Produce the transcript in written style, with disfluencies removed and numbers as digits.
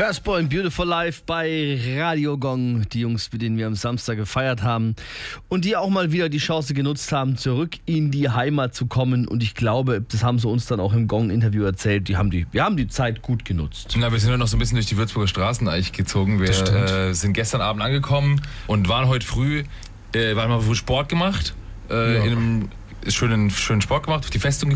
First Boy Beautiful Life bei Radio Gong. Die Jungs, mit denen wir am Samstag gefeiert haben und die auch mal wieder die Chance genutzt haben, zurück in die Heimat zu kommen. Und ich glaube, das haben sie uns dann auch im Gong-Interview erzählt, wir haben die Zeit gut genutzt. Na, wir sind ja noch so ein bisschen durch die Würzburger Straßen eigentlich gezogen. Wir sind gestern Abend angekommen und waren heute früh, Sport gemacht, in einem schönen Sport gemacht, auf die Festung